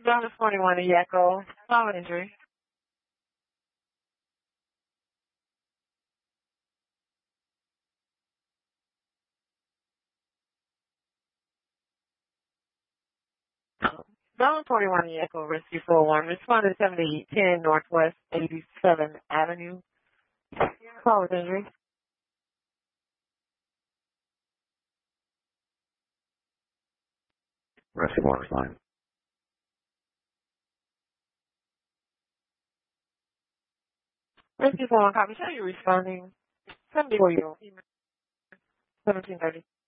Down to 41 in Yakko. Spinal injury. Down 41 in Yakko. Rescue 41. Responded 7010 Northwest 87th Avenue. Spinal injury. Rescue 1 line. Rescue 41 copy. Show you responding. 74 year old. 1730.